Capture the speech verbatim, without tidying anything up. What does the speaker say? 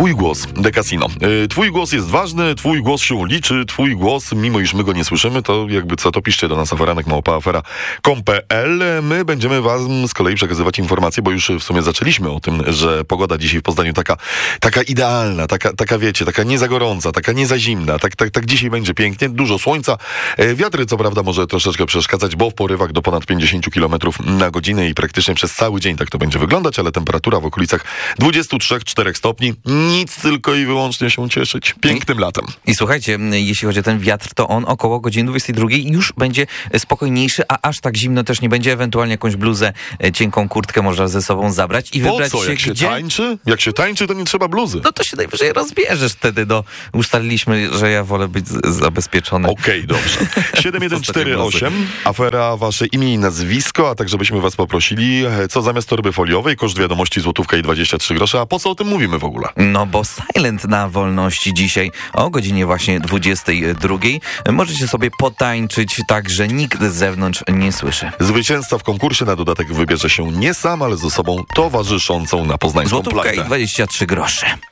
Twój głos, De Casino. Twój głos jest ważny, twój głos się liczy, twój głos, mimo iż my go nie słyszymy, to jakby co, to piszcie do nas aferanek małpa afera kropka com kropka pe el. My będziemy wam z kolei przekazywać informacje, bo już w sumie zaczęliśmy o tym, że pogoda dzisiaj w Poznaniu taka, taka idealna, taka, taka wiecie, taka nie za gorąca, taka nie za zimna, tak, tak, tak dzisiaj będzie pięknie, dużo słońca. Wiatry co prawda może troszeczkę przeszkadzać, bo w porywach do ponad pięćdziesiąt kilometrów na godzinę i praktycznie przez cały dzień tak to będzie wyglądać, ale temperatura w okolicach dwadzieścia trzy do czterech stopni. Nic, tylko i wyłącznie się cieszyć pięknym I, latem. I słuchajcie, jeśli chodzi o ten wiatr, to on około godziny dwudziestej drugiej już będzie spokojniejszy, a aż tak zimno też nie będzie. Ewentualnie jakąś bluzę, cienką kurtkę można ze sobą zabrać i po wybrać co? się Jak się gdzie? tańczy? Jak się tańczy, to nie trzeba bluzy. No to się najwyżej rozbierzesz wtedy. No, ustaliliśmy, że ja wolę być z- zabezpieczony. Okej, okay, dobrze. siedem jeden cztery osiem, afera, wasze imię i nazwisko, a także byśmy was poprosili, co zamiast torby foliowej, koszt wiadomości złotówka i dwadzieścia trzy grosze, a po co o tym mówimy w ogóle? No bo Silent na wolności dzisiaj o godzinie właśnie dwudziestej drugiej. Możecie sobie potańczyć tak, że nikt z zewnątrz nie słyszy. Zwycięzca w konkursie na dodatek wybierze się nie sam, ale z osobą towarzyszącą na poznańską Złotówka plajtę. i dwadzieścia trzy grosze.